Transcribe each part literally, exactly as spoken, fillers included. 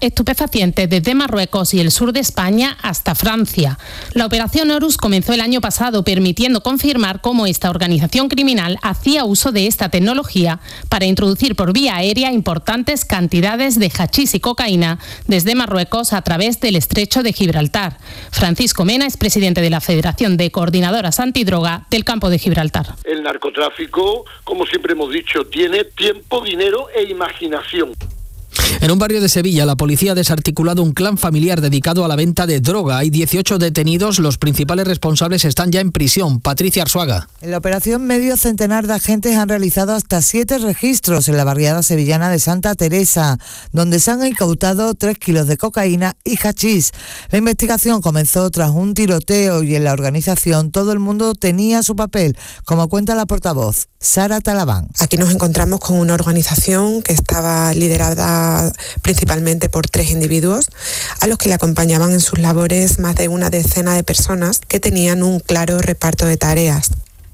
estupefacientes desde Marruecos y el sur de España hasta Francia. La operación Horus comenzó el año pasado, permitiendo confirmar cómo esta organización criminal hacía uso de esta tecnología para introducir por vía aérea importantes cantidades de hachís y cocaína desde Marruecos a través del estrecho de Gibraltar. Francisco Mena es presidente de la Federación de Coordinadoras Antidroga del Campo de Gibraltar. El narcotráfico, como siempre hemos dicho, tiene tiempo, dinero e imaginación. En un barrio de Sevilla, la policía ha desarticulado un clan familiar dedicado a la venta de droga. Hay dieciocho detenidos, los principales responsables están ya en prisión. Patricia Arzuaga. En la operación, medio centenar de agentes han realizado hasta siete registros en la barriada sevillana de Santa Teresa, donde se han incautado tres kilos de cocaína y hachís. La investigación comenzó tras un tiroteo y en la organización todo el mundo tenía su papel, como cuenta la portavoz, Sara Talabán. Aquí nos encontramos con una organización que estaba liderada principalmente por tres individuos, a los que le acompañaban en sus labores más de una decena de personas que tenían un claro reparto de tareas.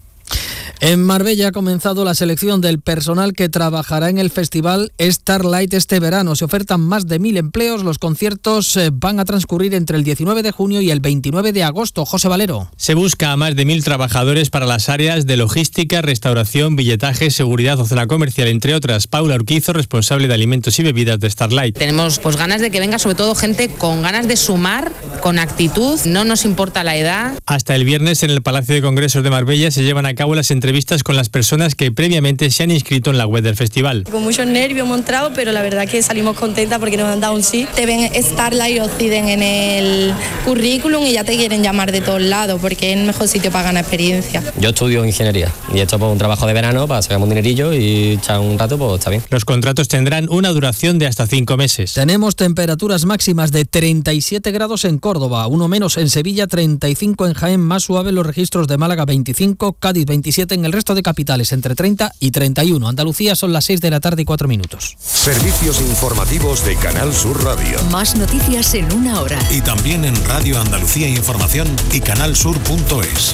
En Marbella ha comenzado la selección del personal que trabajará en el festival Starlight este verano. Se ofertan más de mil empleos. Los conciertos van a transcurrir entre el diecinueve de junio y el veintinueve de agosto. José Valero. Se busca a más de mil trabajadores para las áreas de logística, restauración, billetaje, seguridad o zona comercial, entre otras. Paula Urquizo, responsable de alimentos y bebidas de Starlight. Tenemos pues ganas de que venga sobre todo gente con ganas de sumar, con actitud, no nos importa la edad. Hasta el viernes en el Palacio de Congresos de Marbella se llevan a cabo las entrevistas con las personas que previamente se han inscrito en la web del festival. Con muchos nervios hemos entrado, pero la verdad que salimos contentas porque nos han dado un sí. Te ven Starlight Occident en el currículum y ya te quieren llamar de todos lados porque es el mejor sitio para ganar experiencia. Yo estudio ingeniería y he hecho pues, un trabajo de verano para sacar un dinerillo y echar un rato, pues está bien. Los contratos tendrán una duración de hasta cinco meses. Tenemos temperaturas máximas de treinta y siete grados en Córdoba, uno menos en Sevilla, treinta y cinco en Jaén, más suave los registros de Málaga, veinticinco, Cádiz, veintisiete, en el resto de capitales entre treinta y treinta y uno. Andalucía son las seis de la tarde y cuatro minutos. Servicios informativos de Canal Sur Radio. Más noticias en una hora. Y también en Radio Andalucía Información y canalsur punto es.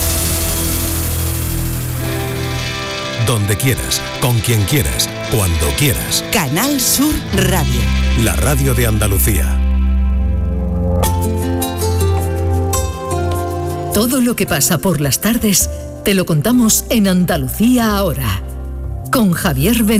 Donde quieras, con quien quieras, cuando quieras. Canal Sur Radio. La radio de Andalucía. Todo lo que pasa por las tardes te lo contamos en Andalucía ahora, con Javier Benítez.